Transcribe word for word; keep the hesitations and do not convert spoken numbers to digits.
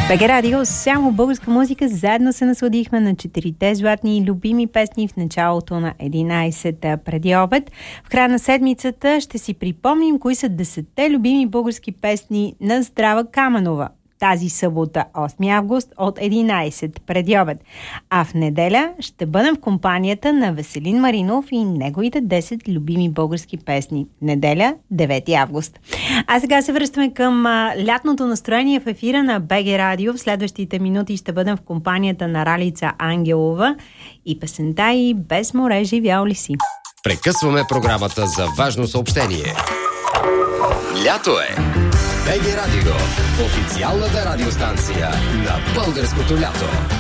БГ Радио, само българска музика. Заедно се насладихме на четирите златни любими песни в началото на единайсета преди обед. В края на седмицата ще си припомним кои са десетте любими български песни на Здрава Каменова. Тази събота, осми август, от единайсет преди обед. А в неделя ще бъдем в компанията на Веселин Маринов и неговите десет любими български песни. Неделя, девети август. А сега се връщаме към а, лятното настроение в ефира на БГ Радио. В следващите минути ще бъдем в компанията на Ралица Ангелова и песента и Без море живял ли си. Прекъсваме програмата за важно съобщение. Лято е! БГ Радио, официалната радиостанция на българското лято.